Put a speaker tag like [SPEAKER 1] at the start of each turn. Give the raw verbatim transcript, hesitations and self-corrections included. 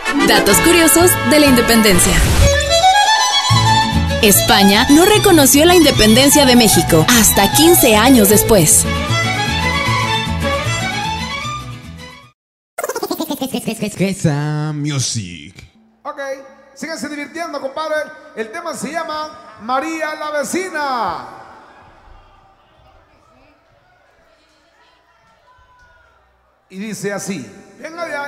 [SPEAKER 1] Datos curiosos de la independencia. España no reconoció la independencia de México hasta quince años después.
[SPEAKER 2] Esa Music.
[SPEAKER 3] Ok, síganse divirtiendo, compadre. El tema se llama María la Vecina. Y dice así. Venga de ahí.